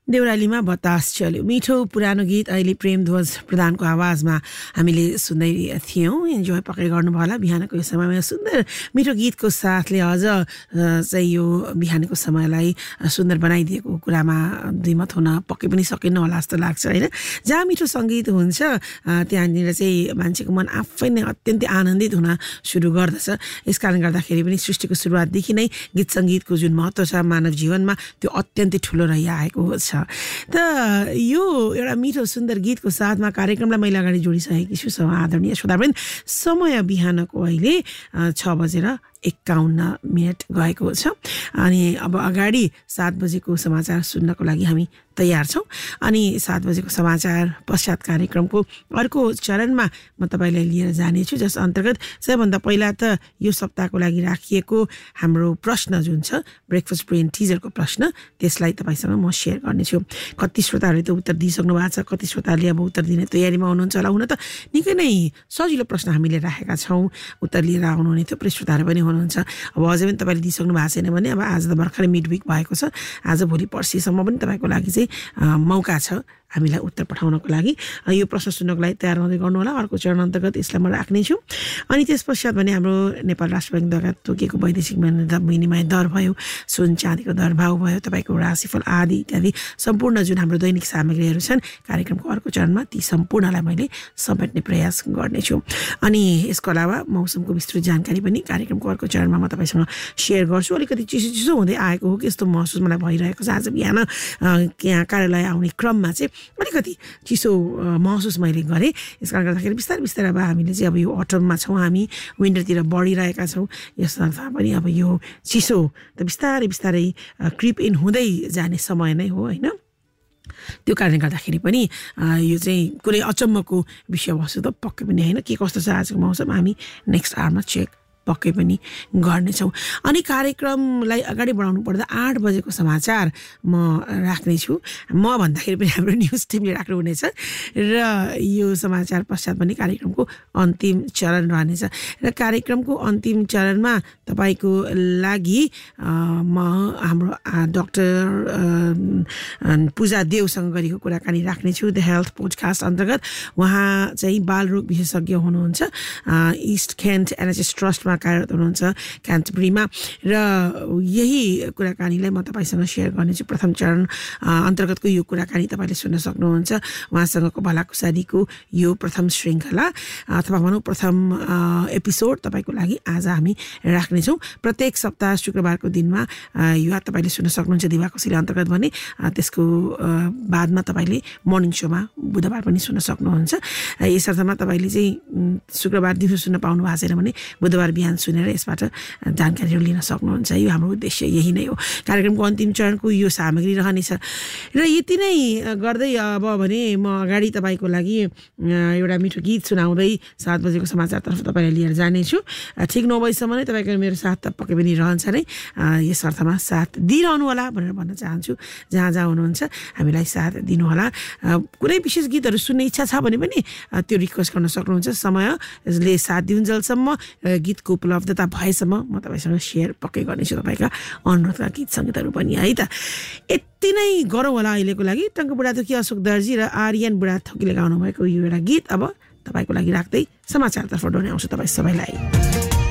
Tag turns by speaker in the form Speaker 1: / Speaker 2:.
Speaker 1: देउरालीमा बतास चल्यो मिठो पुरानो गीत अहिले प्रेमध्वज प्रधानको आवाजमा हामीले सुन्दै थियौँ। इन्जोय पक्कै गर्नुभयो होला। बिहानको यो समयमा सुन्दर मिठो गीतको साथले अझ चाहिँ यो बिहानको समयलाई सुन्दर बनाइदिएको कुरामा दुईमत हुन पक्कै पनि सकिन्न होला जस्तो लाग्छ होइन। जहाँ मिठो सङ्गीत हुन्छ त्यहाँनिर चाहिँ मान्छेको मन आफै नै अत्यन्तै आनन्दित हुन सुरु गर्दछ। यसकारण गर्दाखेरि पनि सृष्टिको सुरुवातदेखि नै गीत सङ्गीतको जुन महत्त्व छ मानव जीवनमा त्यो अत्यन्तै ठुलो रहिआएको छ। त यो एउटा मिठो सुन्दर गीतको साथमा कार्यक्रमलाई मैले अगाडि जोडिसकेकी छु। आदरणीय श्रोतावृन्द, समय बिहानको अहिले 6:51 गएको छ अनि अब अगाडि 7 बजेको समाचार सुन्नको लागि हामी तयार छौँ। अनि 7 बजेको समाचार पश्चात कार्यक्रमको अर्को चरणमा म तपाईँलाई लिएर जानेछु, जस अन्तर्गत सबैभन्दा पहिला त यो सप्ताहको लागि राखिएको हाम्रो प्रश्न जुन छ ब्रेकफास्ट ब्रेन टिजरको प्रश्न, त्यसलाई तपाईँसँग म सेयर गर्नेछु। कति श्रोताहरूले त उत्तर दिइसक्नु भएको छ, कति श्रोताहरूले अब उत्तर दिने तयारीमा हुनुहुन्छ होला। हुन त निकै नै सजिलो प्रश्न हामीले राखेका छौँ, उत्तर लिएर आउनुहुने थुप्रै श्रोताहरू पनि हुनुहुन्छ। अब अझै पनि तपाईँले दिइसक्नु भएको छैन भने अब आज त भर्खरै मिड विक भएको छ, आज भोलि पर्सिसम्म पनि तपाईँको लागि चाहिँ मौका छ हामीलाई उत्तर पठाउनको लागि। यो प्रश्न सुन्नको लागि तयार हुँदै गर्नु होला। अर्को चरण अन्तर्गत यसलाई म राख्नेछु। अनि त्यस पश्चात भने हाम्रो नेपाल राष्ट्र ब्याङ्कद्वारा तोकिएको वैदेशिक विनिमय दर भयो, सुन चाँदीको दरभाव भयो, तपाईँको राशिफल आदि इत्यादि सम्पूर्ण जुन हाम्रो दैनिक सामग्रीहरू छन् कार्यक्रमको अर्को चरणमा ती सम्पूर्णलाई मैले समेट्ने प्रयास गर्नेछु। अनि यसको अलावा मौसमको विस्तृत जानकारी पनि कार्यक्रमको अर्को चरणमा म तपाईँसँग सेयर गर्छु। अलिकति चिसो चिसो हुँदै आएको हो कि यस्तो महसुस मलाई भइरहेको छ। आज बिहान यहाँ कार्यालय आउने क्रममा चाहिँ अलिकति चिसो महसुस मैले गरेँ। यसकारण गर्दाखेरि बिस्तारै बिस्तारै अब हामीले चाहिँ अब यो अटममा छौँ, हामी विन्टरतिर बढिरहेका छौँ। यसर्थ पनि अब यो चिसो त बिस्तारै बिस्तारै क्रिप इन हुँदै जाने समय नै हो होइन। त्यो कारणले गर्दाखेरि पनि यो चाहिँ कुनै अचम्मको विषयवस्तु त पक्कै पनि होइन। के कस्तो छ आजको मौसम हामी नेक्स्ट आवरमा चेक पक्कै पनि गर्नेछौँ। अनि कार्यक्रमलाई अगाडि बढाउनु पर्दा 8 बजेको समाचार म राख्नेछु। म भन्दाखेरि पनि हाम्रो न्युज टिमले राख्नुहुनेछ र यो समाचार पश्चात पनि कार्यक्रमको अन्तिम चरण रहनेछ। र कार्यक्रमको अन्तिम चरणमा तपाईँको लागि म हाम्रो डाक्टर पूजा देवसँग गरेको कुराकानी राख्नेछु। द हेल्थ पोडकास्ट अन्तर्गत उहाँ चाहिँ बालरोग विशेषज्ञ हुनुहुन्छ, इस्ट केन्ट एनएचएस ट्रस्टमा कार्यरत हुनुहुन्छ क्यान्टबरीमा। र यही कुराकानीलाई म तपाईँसँग सेयर गर्नेछु। प्रथम चरण अन्तर्गतको यो कुराकानी तपाईँले सुन्न सक्नुहुन्छ। उहाँसँगको भलाकुसारीको यो प्रथम श्रृङ्खला अथवा भनौँ प्रथम एपिसोड तपाईँको लागि आज हामी राख्नेछौँ। प्रत्येक सप्ताह शुक्रबारको दिनमा यो तपाईँले सुन्न सक्नुहुन्छ दिवाकोशीले अन्तर्गत भने, त्यसको बादमा तपाईँले मर्निङ सोमा बुधबार पनि सुन्न सक्नुहुन्छ। यसर्थमा तपाईँले चाहिँ शुक्रबार दिउँसो सुन्न पाउनु भएको छैन भने बुधबार बिहान सुनेर यसबाट जानकारीहरू लिन सक्नुहुन्छ। यो हाम्रो उद्देश्य यही नै हो। कार्यक्रमको अन्तिम चरणको यो सामग्री रहनेछ। र यति नै गर्दै अब भने म अगाडि तपाईँको लागि एउटा मिठो गीत सुनाउँदै 7 बजेको समाचारतर्फ तपाईँलाई लिएर जानेछु। ठिक 9 बजीसम्म नै तपाईँको मेरो साथ त पक्कै पनि रहन्छ नै। यस अर्थमा साथ दिइरहनु होला भनेर भन्न चाहन्छु। जहाँ जहाँ हुनुहुन्छ हामीलाई साथ दिनुहोला। कुनै विशेष गीतहरू सुन्ने इच्छा छ भने पनि त्यो रिक्वेस्ट गर्न सक्नुहुन्छ। समयले साथ दिउन्जेलसम्म गीतको उपलब्धता भएसम्म म तपाईँसँग सेयर पक्कै गर्नेछु तपाईँका अनुरोधका गीत सङ्गीतहरू पनि है त। यति नै गरौँ होला अहिलेको लागि। टङ्क बुढाथोकी अशोक दर्जी र आर्यन बुढाथोकीले गाउनु भएको यो एउटा गीत अब तपाईँको लागि राख्दै समाचारतर्फ डोर्याउँछु तपाईँ सबैलाई।